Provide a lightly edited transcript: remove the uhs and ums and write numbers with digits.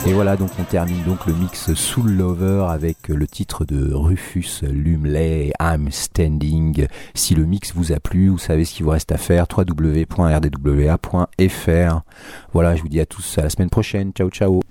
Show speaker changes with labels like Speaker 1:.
Speaker 1: Et voilà, donc on termine donc le mix Soul Lover avec le titre de Rufus Lumley, I'm Standing. Si le mix vous a plu, vous savez ce qu'il vous reste à faire, www.rdwa.fr. Voilà, je vous dis à tous à la semaine prochaine. Ciao, ciao.